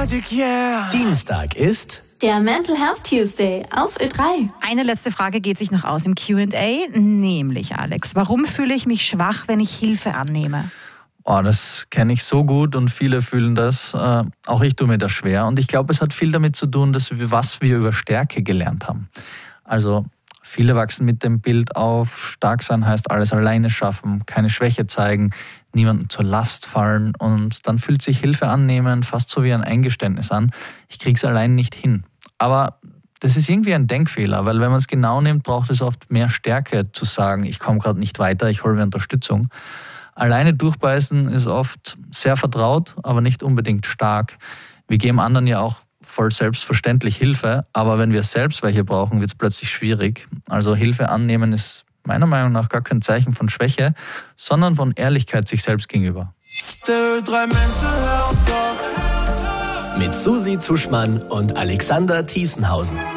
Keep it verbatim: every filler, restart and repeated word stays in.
Magic, yeah. Dienstag ist der Mental Health Tuesday auf Ö drei. Eine letzte Frage geht sich noch aus im Q and A, nämlich Alex, warum fühle ich mich schwach, wenn ich Hilfe annehme? Oh, das kenne ich so gut und viele fühlen das. Äh, auch ich tue mir das schwer. Und ich glaube, es hat viel damit zu tun, dass wir, was wir über Stärke gelernt haben. Also viele wachsen mit dem Bild auf, stark sein heißt alles alleine schaffen, keine Schwäche zeigen, niemandem zur Last fallen. Und dann fühlt sich Hilfe annehmen fast so wie ein Eingeständnis an. Ich krieg's allein nicht hin. Aber das ist irgendwie ein Denkfehler, weil wenn man es genau nimmt, braucht es oft mehr Stärke zu sagen, ich komme gerade nicht weiter, ich hole mir Unterstützung. Alleine durchbeißen ist oft sehr vertraut, aber nicht unbedingt stark. Wir geben anderen ja auch voll selbstverständlich Hilfe, aber wenn wir selbst welche brauchen, wird es plötzlich schwierig. Also Hilfe annehmen ist meiner Meinung nach gar kein Zeichen von Schwäche, sondern von Ehrlichkeit sich selbst gegenüber. Mit Susi Zuschmann und Alexander Thiesenhausen.